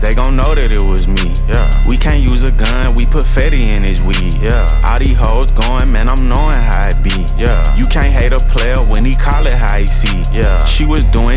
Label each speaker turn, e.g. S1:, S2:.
S1: they gon' know that it was me. Yeah. We can't use a gun, we put Fetty in his weed. Yeah. All these hoes going, man, I'm knowing how it be. Yeah. You can't hate a player when he call it how he see. Yeah. She was doing